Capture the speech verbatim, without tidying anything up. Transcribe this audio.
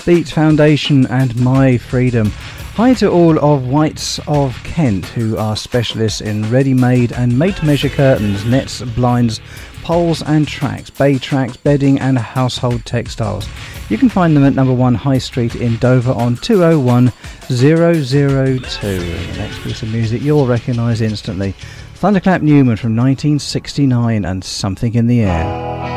Beat Foundation and My Freedom. Hi to all of Whites of Kent, who are specialists in ready-made and made-to-measure curtains, nets, blinds, poles and tracks, bay tracks, bedding and household textiles. You can find them at number one High Street in Dover on two oh one oh oh two. The next piece of music you'll recognise instantly. Thunderclap Newman from nineteen sixty-nine and Something in the Air.